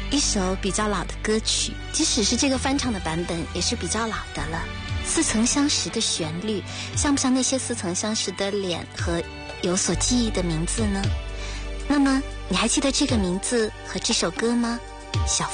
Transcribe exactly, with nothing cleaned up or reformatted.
一首比较老的歌曲，即使是这个翻唱的版本也是比较老的了。似曾相识的旋律，像不像那些似曾相识的脸和有所记忆的名字呢？那么你还记得这个名字和这首歌吗？小